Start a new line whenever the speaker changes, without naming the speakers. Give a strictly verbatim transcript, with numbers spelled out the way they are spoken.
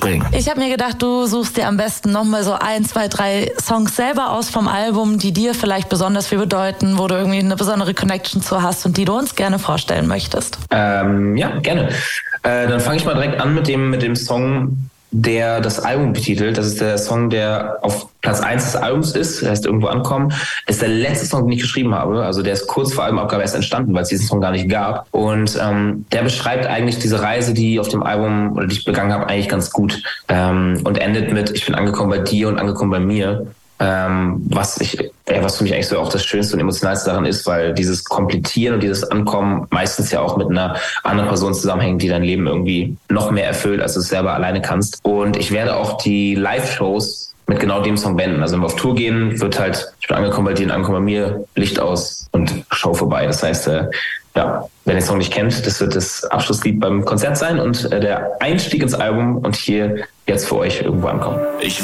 bringen.
Ich habe mir gedacht, du suchst dir am besten nochmal so ein, zwei, drei Songs selber aus vom Album, die dir vielleicht besonders viel bedeuten, wo du irgendwie eine besondere Connection zu hast und die du uns gerne vorstellen möchtest.
Ähm, ja, gerne. Äh, dann fange ich mal direkt an mit dem, mit dem Song, der das Album betitelt. Das ist der Song, der auf Platz eins des Albums ist, der heißt Irgendwo ankommen. Ist der letzte Song, den ich geschrieben habe. Also der ist kurz vor Albumabgabe erst entstanden, weil es diesen Song gar nicht gab. Und ähm, der beschreibt eigentlich diese Reise, die auf dem Album, oder die ich begangen habe, eigentlich ganz gut. Ähm, und endet mit, ich bin angekommen bei dir und angekommen bei mir. Ähm, was ich, äh, was für mich eigentlich so auch das Schönste und Emotionalste daran ist, weil dieses Komplettieren und dieses Ankommen meistens ja auch mit einer anderen Person zusammenhängt, die dein Leben irgendwie noch mehr erfüllt, als du es selber alleine kannst. Und ich werde auch die Live-Shows mit genau dem Song beenden. Also wenn wir auf Tour gehen, wird halt, ich bin angekommen bei dir und angekommen bei mir, Licht aus und Show vorbei. Das heißt, äh, ja, wer den Song nicht kennt, das wird das Abschlusslied beim Konzert sein und äh, der Einstieg ins Album und hier jetzt für euch Irgendwo ankommen.
Ich